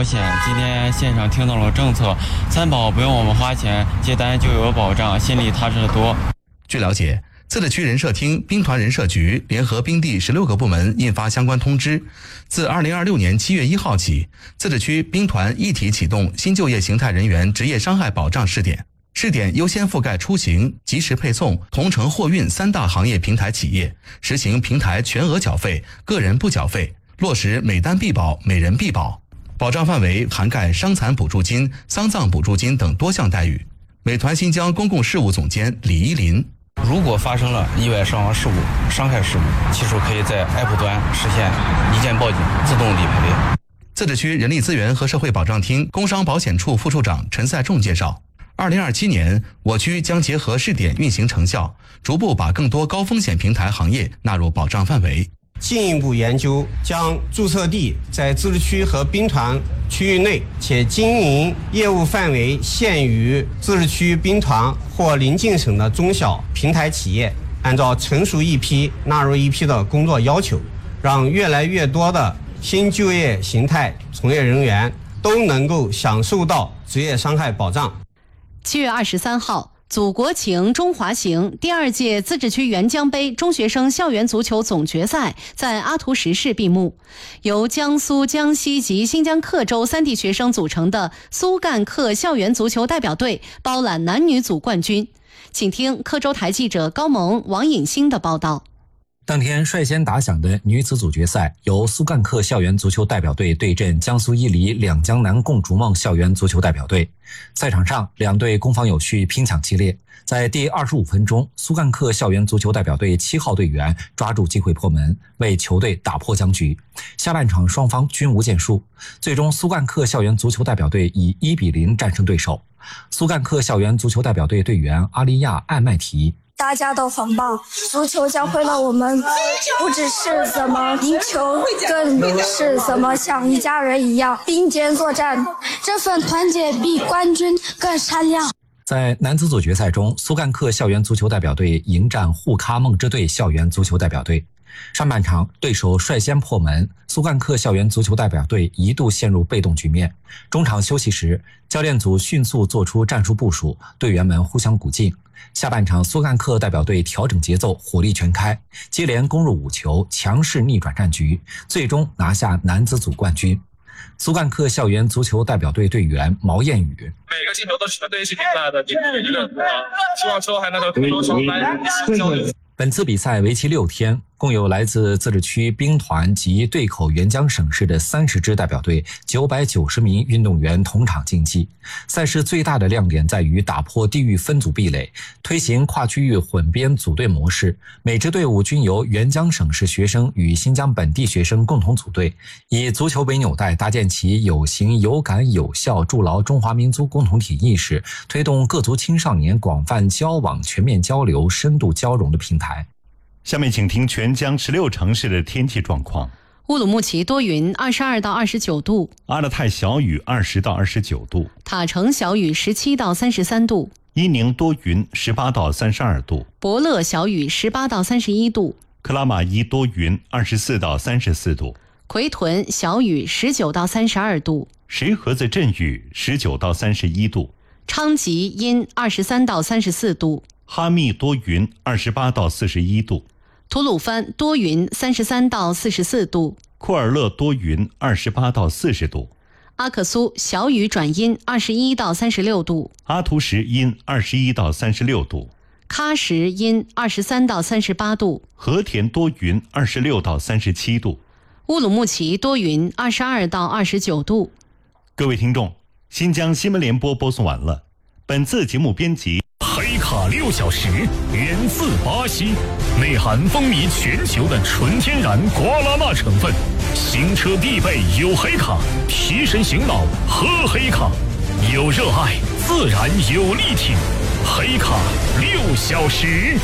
保险，今天线上听到了政策，3保不用我们花钱，接单就有保障，心里踏实得多。 据了解，自治区人社厅、兵团人社局联合兵地16个部门印发相关通知，自2026年7月1号起，自治区兵团一体启动新就业形态人员职业伤害保障试点。试点优先覆盖出行、即时配送、同城货运3大行业平台企业，实行平台全额缴费、个人不缴费，落实每单必保、每人必保。保障范围涵盖伤残补助金、丧葬补助金等多项待遇。美团新疆公共事务总监李依林： 如果发生了意外伤亡事故、伤害事故，其实可以在 App 端实现一键报警、自动理赔。 自治区人力资源和社会保障厅工商保险处副处长陈赛仲介绍，2027年，我区将结合试点运行成效，逐步把更多高风险平台行业纳入保障范围。 进一步研究将注册地在自治区和兵团区域内，且经营业务范围限于自治区兵团或邻近省的中小平台企业，按照成熟一批纳入一批的工作要求，让越来越多的新就业形态从业人员都能够享受到职业伤害保障。 7月23号。祖国情中华行第2届自治区援疆杯中学生校园足球总决赛在阿图什市闭幕，由江苏、江西及新疆克州3地学生组成的苏干克校园足球代表队包揽男女组冠军。请听克州台记者高萌、王颖欣的报道。 当天率先打响的女子组决赛，由苏干克校园足球代表队对阵江苏伊犁两江南共筑梦校园足球代表队。赛场上，两队攻防有序，拼抢激烈。在第25分钟，苏干克校园足球代表队7号队员抓住机会破门，为球队打破僵局。下半场双方均无建树，最终苏干克校园足球代表队以1-0战胜对手。苏干克校园足球代表队队员阿利亚·艾麦提： 大家都很棒，足球教会了我们不只是怎么赢球，更是怎么像一家人一样并肩作战，这份团结比冠军更闪亮。 在男子组决赛中，苏干克校园足球代表队迎战沪喀梦支队校园足球代表队。上半场对手率先破门，苏干克校园足球代表队一度陷入被动局面。中场休息时，教练组迅速做出战术部署，队员们互相鼓劲。下半场苏干克代表队调整节奏，火力全开，接连攻入5球，强势逆转战局，最终拿下男子组冠军。苏干克校园足球代表队队员毛艳宇： 每个进球都是绝对是挺大的，希望之后还能有更多球来交流。 本次比赛为期6天，共有来自自治区兵团及对口援疆省市的30支代表队990名运动员同场竞技。赛事最大的亮点在于打破地域分组壁垒，推行跨区域混编组队模式，每支队伍均由援疆省市学生与新疆本地学生共同组队，以足球为纽带，搭建起有形、有感、有效，筑牢中华民族共同体意识，推动各族青少年广泛交往、全面交流、深度交融的平台。 下面请听全疆16城市的天气状况。 乌鲁木齐多云，22到29度； 阿勒泰小雨，20到29度； 塔城小雨，17到33度； 伊宁多云，18到32度； 博乐小雨，18到31度； 克拉玛依多云，24到34度； 奎屯小雨，19到32度； 石河子阵雨，19到31度； 昌吉阴，23到34度； 哈密多云，28到41度； 吐鲁番多云，33到44度； 库尔勒多云，28到40度； 阿克苏小雨转阴，21到36度； 阿图什阴，21到36度； 喀什阴，23到38度； 和田多云，26到37度； 乌鲁木齐多云，22到29度。 各位听众，新疆新闻联播播送完了。本次节目编辑黑卡6小时，源自巴西，内含风靡全球的纯天然瓜拉纳成分，行车必备有黑卡，提神醒脑喝黑卡，有热爱自然有力挺，黑卡6小时。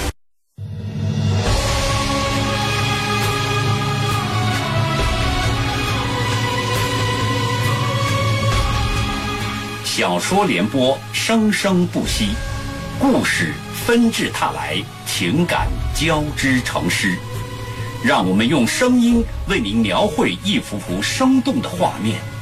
小说联播，生生不息，故事纷至沓来，情感交织成诗。让我们用声音为您描绘一幅幅生动的画面。